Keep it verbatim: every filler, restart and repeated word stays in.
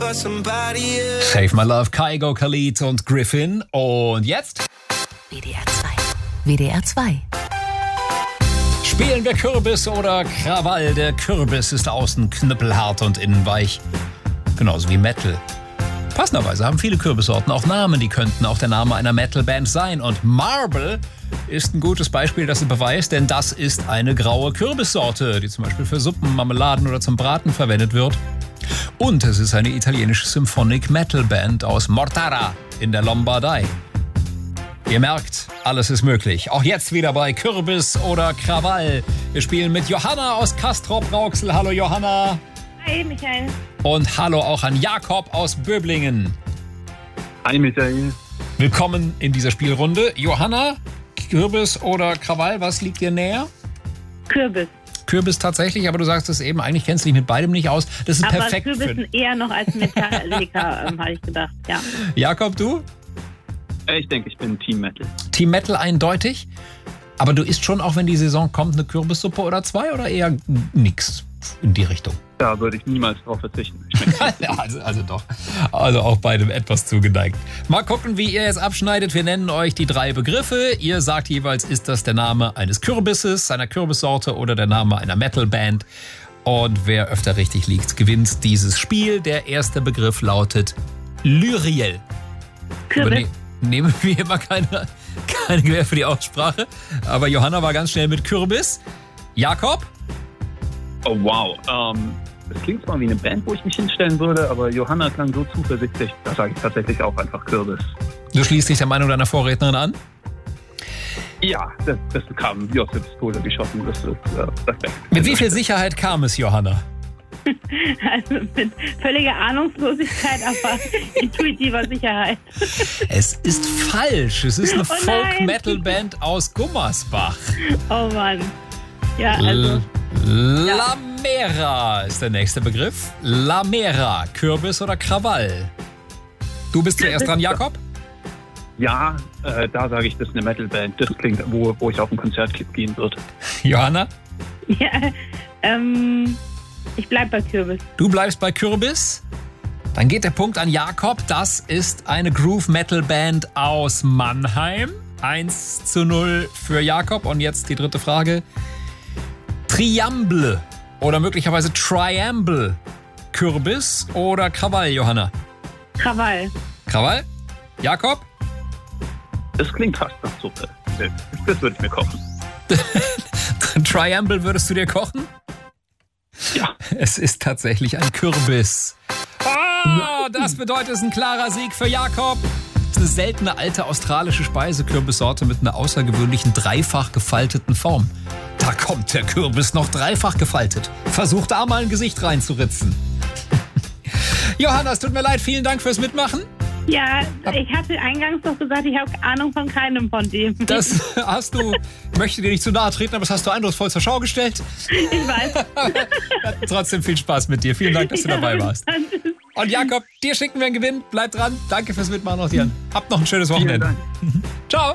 Save My Love, Kygo, Khalid und Griffin. Und jetzt? W D R zwei. W D R zwei. Spielen wir Kürbis oder Krawall? Der Kürbis ist außen knüppelhart und innen weich. Genauso wie Metal. Passenderweise haben viele Kürbissorten auch Namen, die könnten auch der Name einer Metalband sein. Und Marble ist ein gutes Beispiel, das es beweist, denn das ist eine graue Kürbissorte, die zum Beispiel für Suppen, Marmeladen oder zum Braten verwendet wird. Und es ist eine italienische Symphonic Metal Band aus Mortara in der Lombardei. Ihr merkt, alles ist möglich. Auch jetzt wieder bei Kürbis oder Krawall. Wir spielen mit Johanna aus Castrop-Rauxel. Hallo Johanna. Hi Michael. Und hallo auch an Jakob aus Böblingen. Hi Michael. Willkommen in dieser Spielrunde. Johanna, Kürbis oder Krawall, was liegt dir näher? Kürbis. Kürbis tatsächlich, aber du sagst es eben, eigentlich kennst du dich mit beidem nicht aus. Das ist aber perfekt. Aber Kürbissen eher noch als Metallica, ähm, habe ich gedacht, ja. Jakob, du? Ich denke, ich bin Team Metal. Team Metal eindeutig. Aber du isst schon, auch wenn die Saison kommt, eine Kürbissuppe oder zwei oder eher nix in die Richtung? Da würde ich niemals drauf verzichten. also, also doch. Also auch beidem etwas zugeneigt. Mal gucken, wie ihr jetzt abschneidet. Wir nennen euch die drei Begriffe. Ihr sagt jeweils, ist das der Name eines Kürbisses, einer Kürbissorte oder der Name einer Metalband. Und wer öfter richtig liegt, gewinnt dieses Spiel. Der erste Begriff lautet Lyriel. Kürbis. Nehmen wir immer keine, keine Gewähr für die Aussprache. Aber Johanna war ganz schnell mit Kürbis. Jakob? Oh wow. Ähm, das klingt zwar wie eine Band, wo ich mich hinstellen würde, aber Johanna klang so zuversichtlich. Da sage ich tatsächlich auch einfach Kürbis. Du schließt dich der Meinung deiner Vorrednerin an? Ja, das, das kam wie aus der Pistole geschossen. Das ist äh, perfekt. Mit wie viel Sicherheit kam es, Johanna? Also mit völliger Ahnungslosigkeit, aber intuitiver Sicherheit. Es ist falsch. Es ist eine Oh Folk-Metal-Band aus Gummersbach. Oh Mann. Ja, also... Lamera ist der nächste Begriff. Lamera, Kürbis oder Krawall? Du bist zuerst dran, Jakob? Ja, äh, da sage ich, das ist eine Metalband. Das klingt, wo, wo ich auf ein Konzert gehen würde. Johanna? Ja, ähm... Ich bleib bei Kürbis. Du bleibst bei Kürbis? Dann geht der Punkt an Jakob. Das ist eine Groove-Metal-Band aus Mannheim. eins zu null für Jakob. Und jetzt die dritte Frage. Triamble oder möglicherweise Triamble. Kürbis oder Krawall, Johanna? Krawall. Krawall? Jakob? Das klingt fast nach Suppe. Das würde ich mir kochen. Triamble würdest du dir kochen? Ja. Es ist tatsächlich ein Kürbis. Ah, das bedeutet, es ist ein klarer Sieg für Jakob. Es ist eine seltene alte australische Speisekürbissorte mit einer außergewöhnlichen dreifach gefalteten Form. Da kommt der Kürbis noch dreifach gefaltet. Versuch da mal ein Gesicht reinzuritzen. Johanna, es tut mir leid, vielen Dank fürs Mitmachen. Ja, ich hatte eingangs doch gesagt, ich habe Ahnung von keinem von dem. Das hast du, ich möchte dir nicht zu nahe treten, aber das hast du eindrucksvoll zur Schau gestellt. Ich weiß. Hatten trotzdem viel Spaß mit dir. Vielen Dank, dass du Ja, dabei warst. Und Jakob, dir schicken wir einen Gewinn. Bleib dran. Danke fürs Mitmachen auch dir. Habt noch ein schönes Wochenende. Vielen Dank. Ciao.